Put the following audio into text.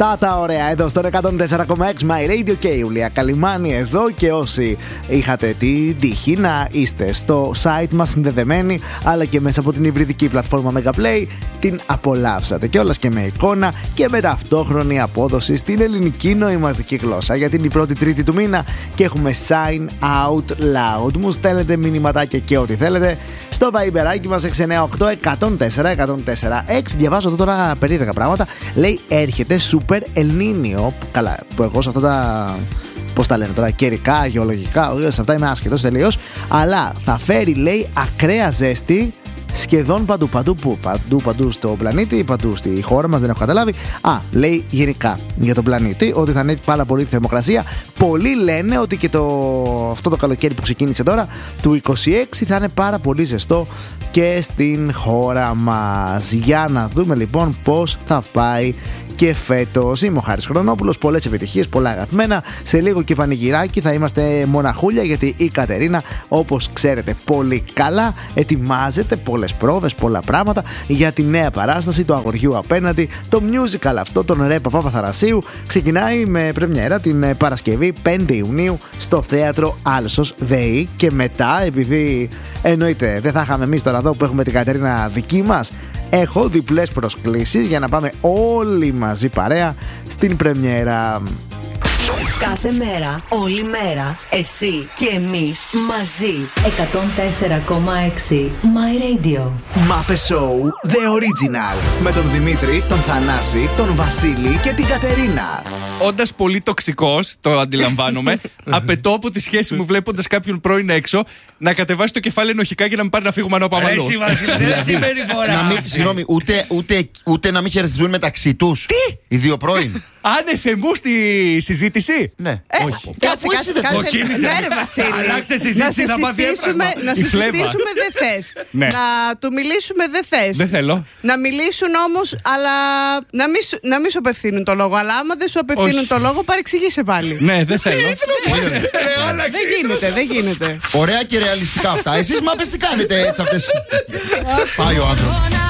Αυτά τα ωραία εδώ στο 104,6 My Radio και η Ιουλία Καλυμάνη εδώ. Και όσοι είχατε την τύχη να είστε στο site μας συνδεδεμένοι, αλλά και μέσα από την υβριδική πλατφόρμα Megaplay, την απολαύσατε κιόλας και με εικόνα και με ταυτόχρονη απόδοση στην ελληνική νοηματική γλώσσα. Γιατί είναι η πρώτη Τρίτη του μήνα και έχουμε sign out loud. Μου στέλνετε μηνυματάκια και ό,τι θέλετε στο Viberάκι μας 698-104-104-6. Διαβάζω εδώ τώρα περίεργα πράγματα. Λέει έρχεται Super El Niño. Καλά, που εγώ σε αυτά τα, πώς τα λένε τώρα, καιρικά, γεωλογικά, σε αυτά είμαι άσχετος τελείως. Αλλά θα φέρει, λέει, ακραία ζέστη σχεδόν παντού στο πλανήτη, παντού στη χώρα μας, δεν έχω καταλάβει. Λέει γενικά για τον πλανήτη ότι θα ανέβει πάρα πολύ θερμοκρασία. Πολλοί λένε ότι και αυτό το καλοκαίρι που ξεκίνησε τώρα, του 26, θα είναι πάρα πολύ ζεστό και στην χώρα μας. Για να δούμε λοιπόν πώς θα πάει και φέτος. Είμαι ο Χάρης Χρονόπουλος, πολλές επιτυχίες, πολλά αγαπημένα. Σε λίγο και πανηγυράκι, θα είμαστε μοναχούλια γιατί η Κατερίνα, όπως ξέρετε πολύ καλά, ετοιμάζεται πολλές πρόβες, πολλά πράγματα για τη νέα παράσταση του Αγοριού Απέναντι, το musical αυτό, τον Ρε Παπαπαθανασίου. Ξεκινάει με πρεμιέρα την Παρασκευή 5 Ιουνίου στο θέατρο Άλσος ΔΕΗ. Και μετά, επειδή εννοείται δεν θα είχαμε εμείς τώρα εδώ που έχουμε την Κατερίνα δική μας, έχω διπλές προσκλήσεις για να πάμε όλοι μαζί παρέα στην πρεμιέρα. Κάθε μέρα, όλη μέρα, εσύ και εμείς μαζί. 104,6 My Radio. Μάπε Show The Original. Με τον Δημήτρη, τον Θανάση, τον Βασίλη και την Κατερίνα. Όντας πολύ τοξικός, το αντιλαμβάνομαι, απαιτώ από τη σχέση μου, βλέποντας κάποιον πρώην έξω, να κατεβάσει το κεφάλι ενοχικά και να μην πάρει να φύγουμε να πάμε αλλού. Εσύ, Βασίλη, δεν σημαίνει φορά. Συγγνώμη, ούτε να μην χαιρετηθούν μεταξύ τους. Τι? Οι δύο πρώην. Ανεφεμού στη συζήτηση. Ναι. Όχι. Κάτσε. Ναι, ρε Βασίλη. Αλλάξε συζήτηση, να να συζητήσουμε δεν θες. Ναι. Να του μιλήσουμε δεν θες. Δεν θέλω. Να μιλήσουν όμως, αλλά να μην σου απευθύνουν το λόγο. Αλλά άμα δεν σου απευθύνουν το λόγο, παρεξηγήσε πάλι. Ναι, δεν θέλω. Δεν γίνεται. Ωραία και ρεαλιστικά αυτά. Εσείς μάπες τι κάνετε σε αυτές. Πάει ο άνθρωπος.